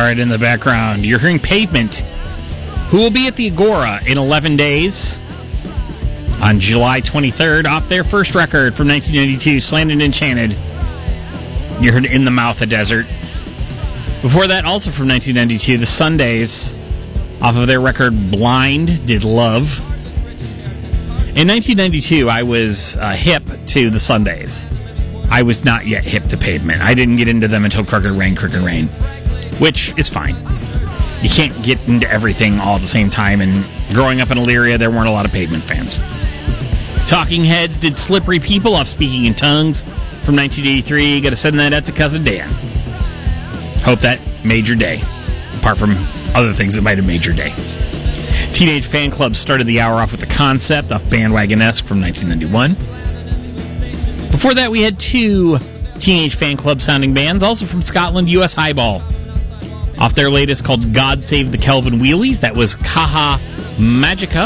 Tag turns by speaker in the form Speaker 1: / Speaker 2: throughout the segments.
Speaker 1: right, in the background, you're hearing Pavement, who will be at the Agora in 11 days on July 23rd, off their first record from 1992, Slanted and Enchanted. You heard In the Mouth of Desert. Before that, also from 1992, the Sundays, off of their record Blind, did Love. In 1992, I was hip to the Sundays. I was not yet hip to Pavement. I didn't get into them until Crooked Rain, which is fine. You can't get into everything all at the same time, and growing up in Elyria, there weren't a lot of Pavement fans. Talking Heads did Slippery People off Speaking in Tongues from 1983. Got to send that out to Cousin Dan. Hope that made your day, apart from other things that might have made your day. Teenage Fan Club started the hour off with The Concept off Bandwagon-esque from 1991. Before that, we had two Teenage Fan Club sounding bands, also from Scotland, US Highball. Off their latest called God Save the Kelvin Wheelies, that was Kaha Magica.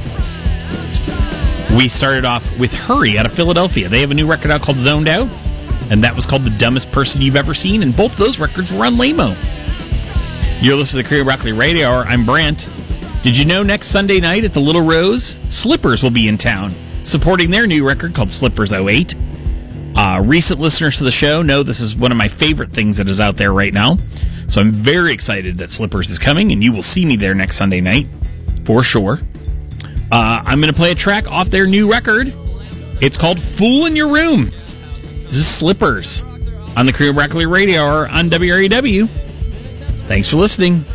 Speaker 1: We started off with Hurry out of Philadelphia. They have a new record out called Zoned Out, and that was called The Dumbest Person You've Ever Seen, and both those records were on Lamo. You're listening to the Korea Broccoli Radio Hour. I'm Brent. Did you know next Sunday night at the Little Rose, Slippers will be in town, supporting their new record called Slippers 08. Recent listeners to the show know this is one of my favorite things that is out there right now. So I'm very excited that Slippers is coming, and you will see me there next Sunday night, for sure. I'm going to play a track off their new record. It's called Fool in Your Room. This is Slippers on the Korea Broccoli Radio Hour on WREW. Thanks for listening.